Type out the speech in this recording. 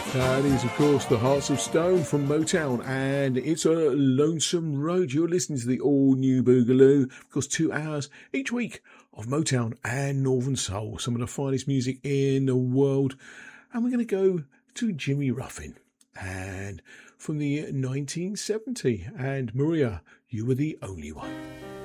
That is, of course, the Hearts of Stone from Motown, and it's a lonesome road. You're listening to the all-new Boogaloo, of course, 2 hours each week of Motown and Northern Soul, some of the finest music in the world. And we're going to go to Jimmy Ruffin, and from the 1970, and Maria, You Were the Only One.